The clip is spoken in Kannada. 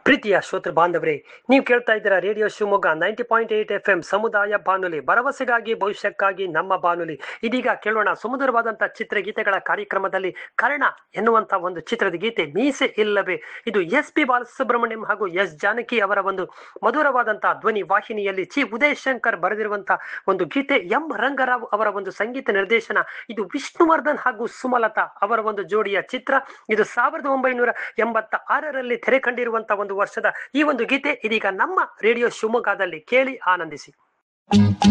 ಪ್ರೀತಿಯ ಶ್ರೋತೃ ಬಾಂಧವರೇ, ನೀವು ಕೇಳ್ತಾ ಇದ್ದೀರಾ ರೇಡಿಯೋ ಶಿವಮೊಗ್ಗ 90.8 FM ಸಮುದಾಯ ಬಾನುಲಿ, ಭರವಸೆಗಾಗಿ ಭವಿಷ್ಯಕ್ಕಾಗಿ ನಮ್ಮ ಬಾನುಲಿ. ಇದೀಗ ಕೇಳೋಣ ಸುಮಧುರವಾದಂತಹ ಚಿತ್ರಗೀತೆಗಳ ಕಾರ್ಯಕ್ರಮದಲ್ಲಿ ಕರ್ಣ ಎನ್ನುವಂತ ಒಂದು ಚಿತ್ರದ ಗೀತೆ ಮೀಸೆ ಇಲ್ಲವೇ. ಇದು SP ಬಾಲಸುಬ್ರಹ್ಮಣ್ಯಂ ಹಾಗೂ ಜಾನಕಿ ಅವರ ಒಂದು ಮಧುರವಾದಂತಹ ಧ್ವನಿ ವಾಹಿನಿಯಲ್ಲಿ ಉದಯ್ ಶಂಕರ್ ಬರೆದಿರುವಂತಹ ಒಂದು ಗೀತೆ. ರಂಗರಾವ್ ಅವರ ಒಂದು ಸಂಗೀತ ನಿರ್ದೇಶನ. ಇದು ವಿಷ್ಣುವರ್ಧನ್ ಹಾಗೂ ಸುಮಲತಾ ಅವರ ಒಂದು ಜೋಡಿಯ ಚಿತ್ರ. ಇದು 1986ರಲ್ಲಿ ತೆರೆ ಕಂಡಿರುವಂತಹ ಒಂದು ವರ್ಷದ ಈ ಒಂದು ಗೀತೆ ಇದೀಗ ನಮ್ಮ ರೇಡಿಯೋ ಶಿವಮೊಗ್ಗದಲ್ಲಿ ಕೇಳಿ ಆನಂದಿಸಿ.